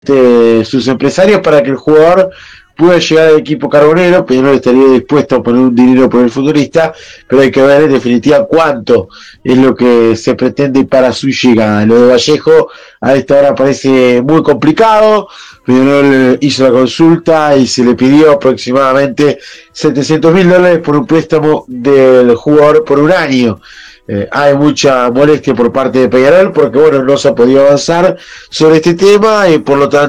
sus empresarios para que el jugador pueda llegar al equipo carbonero. Peñarol estaría dispuesto a poner un dinero por el futbolista, pero hay que ver en definitiva cuánto es lo que se pretende para su llegada. Lo de Vallejo a esta hora parece muy complicado. Peñarol hizo la consulta y se le pidió aproximadamente $700.000 por un préstamo del jugador por un año. Hay mucha molestia por parte de Peñarol porque bueno, no se ha podido avanzar sobre este tema y por lo tanto